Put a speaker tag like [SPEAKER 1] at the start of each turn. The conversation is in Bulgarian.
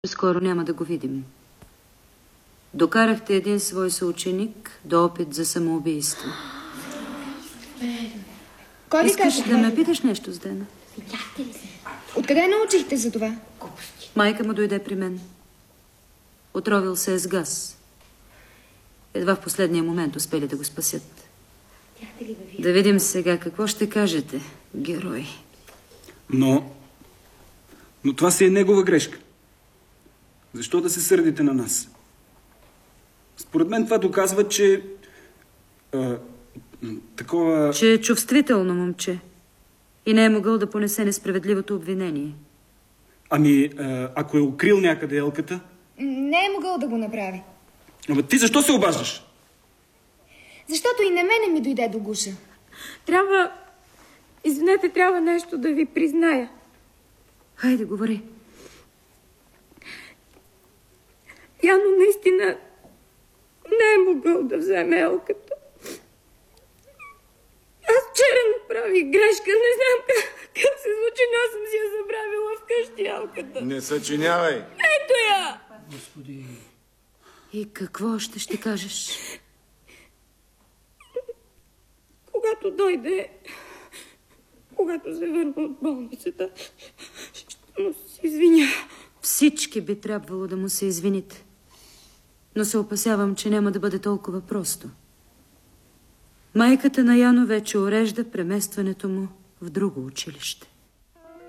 [SPEAKER 1] Скоро няма да го видим. Докарахте един свой съученик до опит за самоубийство.
[SPEAKER 2] Кой ви
[SPEAKER 1] Искаш
[SPEAKER 2] каза?
[SPEAKER 1] да ме питаш нещо, Здена?
[SPEAKER 2] Откъде научихте за това?
[SPEAKER 1] Майка му дойде при мен. Отровил се с газ. Едва в последния момент успели да го спасят. Да видим сега какво ще кажете, герой.
[SPEAKER 3] Но това си е негова грешка. Защо да се сърдите на нас? Според мен това доказва, че такова...
[SPEAKER 1] Че е чувствително момче и не е могъл да понесе несправедливото обвинение.
[SPEAKER 3] Ами, ако е укрил някъде елката?
[SPEAKER 2] Не е могъл да го направи.
[SPEAKER 3] Ама ти защо се обаждаш?
[SPEAKER 2] Защото и на мене ми дойде до гуша.
[SPEAKER 4] Извинете, трябва нещо да ви призная.
[SPEAKER 1] Хайде, говори.
[SPEAKER 4] Яно наистина не е могъл да вземе елката. Аз вчера направих грешка. Не знам как се случи, но аз съм си я забравила вкъщи елката.
[SPEAKER 5] Не съчинявай.
[SPEAKER 4] Ето я!
[SPEAKER 3] Господи...
[SPEAKER 1] И какво още ще кажеш?
[SPEAKER 4] Когато дойде, когато се върна от болницата, ще му се извиня.
[SPEAKER 1] Всички би трябвало да му се извините. Но се опасявам, че няма да бъде толкова просто. Майката на Яно вече урежда преместването му в друго училище.